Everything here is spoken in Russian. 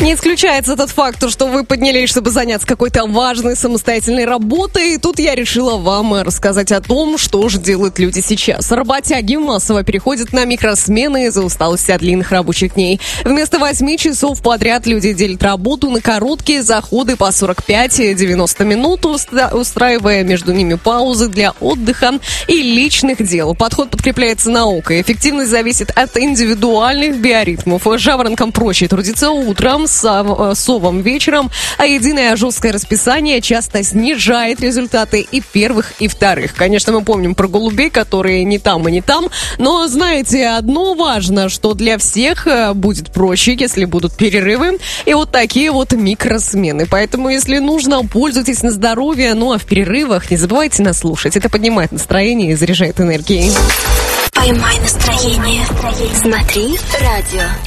Не исключается тот факт, что вы поднялись, чтобы заняться какой-то важной самостоятельной работой. И тут я решила вам рассказать о том, что же делают люди сейчас. Работяги массово переходят на микросмены из-за усталости от длинных рабочих дней. Вместо 8 часов подряд люди делят работу на короткие заходы по 45-90 минут, устраивая между ними паузы для отдыха и личных дел. Подход подкрепляется наукой. Эффективность зависит от индивидуальных биоритмов. Жаворонкам проще трудиться утром, совам вечером, а единое жесткое расписание часто снижает результаты и первых, и вторых. Конечно, мы помним про голубей, которые не там и не там, но знаете, одно важно, что для всех будет проще, если будут перерывы и вот такие вот микросмены. Поэтому, если нужно, пользуйтесь на здоровье, ну а в перерывах не забывайте нас слушать. Это поднимает настроение и заряжает энергией. Поймай настроение. Смотри радио.